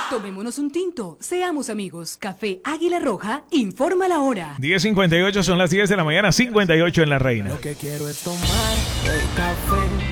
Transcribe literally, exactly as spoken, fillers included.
Tomémonos un tinto, seamos amigos. Café Águila Roja, informa la hora. diez cincuenta y ocho, son las diez de la mañana, cincuenta y ocho en La Reina. Lo que quiero es tomar el café.